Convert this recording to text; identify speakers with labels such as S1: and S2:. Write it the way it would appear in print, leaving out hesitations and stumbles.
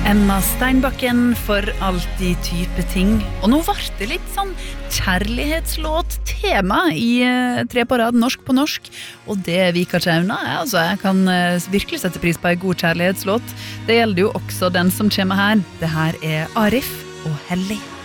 S1: Emma Steinbakken for alltid type ting. Og nå var det litt sånn kjærlighetslåt-tema i Tre på rad, norsk på norsk. Og det viker ikke unna. Altså, jeg kan virkelig sette pris på en god kjærlighetslåt. Det gjelder jo også den som kommer her. Det her er Arif og Hellig.